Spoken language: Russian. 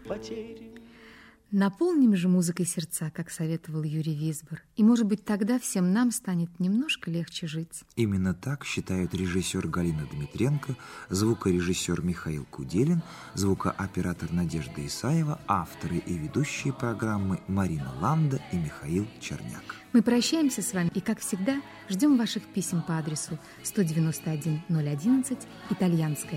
потерь. Наполним же музыкой сердца, как советовал Юрий Висбор, и, может быть, тогда всем нам станет немножко легче жить. Именно так считают режиссер Галина Дмитренко, звукорежиссер Михаил Куделин, звукооператор Надежда Исаева, авторы и ведущие программы Марина Ланда и Михаил Черняк. Мы прощаемся с вами и, как всегда, ждем ваших писем по адресу 191 011, Итальянская